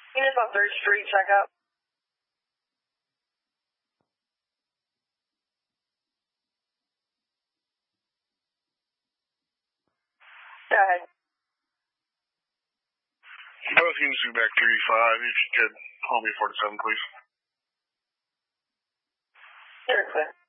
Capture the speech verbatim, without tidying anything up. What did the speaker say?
Units on third Street, check out. Go ahead. Both units be back three five. If you could, call me forty-seven, please. You're clear.